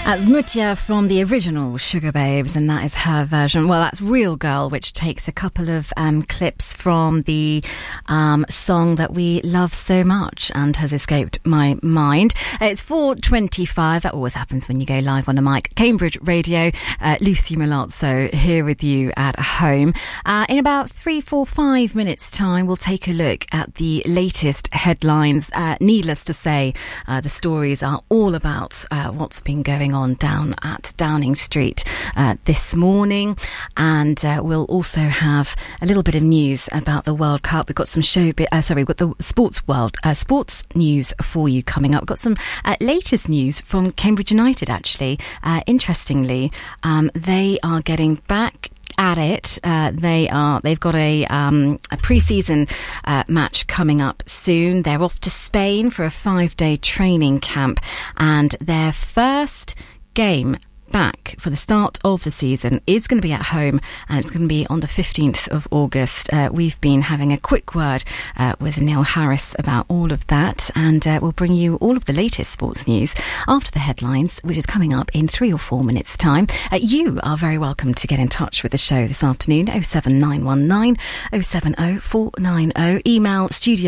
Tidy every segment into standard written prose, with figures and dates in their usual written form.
That's Mutia from the original Sugar Babes, and that is her version. Well, that's Real Girl, which takes a couple of clips from the song that we love so much and has escaped my mind. It's 4:25. That always happens when you go live on a mic. Cambridge Radio, Lucy Milazzo here with you at home. In about 3-5 minutes' time, we'll take a look at the latest headlines. Needless to say, the stories are all about what's been going on down at Downing Street this morning, and we'll also have a little bit of news about the World Cup. We've got some we've got the sports news for you coming up. We've got some latest news from Cambridge United, actually. Interestingly, they are getting back at it. They've got a pre-season match coming up soon. They're off to Spain for a 5-day training camp, and their first game back for the start of the season is going to be at home, and it's going to be on the 15th of August. We've been having a quick word with Neil Harris about all of that, and we'll bring you all of the latest sports news after the headlines, which is coming up in 3 or 4 minutes' time. You are very welcome to get in touch with the show this afternoon. 07919 070490. Email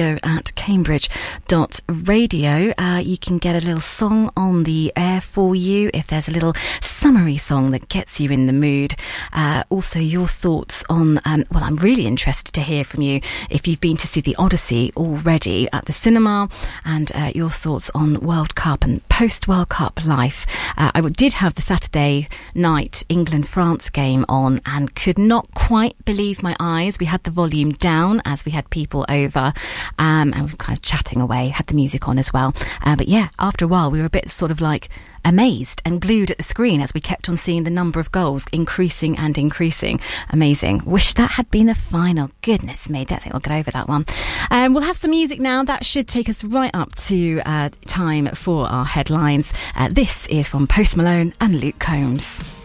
studio@cambridge.radio. You can get a little song on the air for you if there's a little summery song that gets you in the mood. Also your thoughts on well, I'm really interested to hear from you if you've been to see the Odyssey already at the cinema, and your thoughts on World Cup and post-World Cup life. I did have the Saturday night England-France game on and could not quite believe my eyes. We had the volume down as we had people over, and we were kind of chatting away, had the music on as well. But yeah, after a while we were a bit sort of like amazed and glued at the screen as we kept on seeing the number of goals increasing and increasing. Amazing. Wish that had been the final. Goodness me, don't think we'll get over that one. We'll have some music now. That should take us right up to time for our headlines. This is from Post Malone and Luke Combs.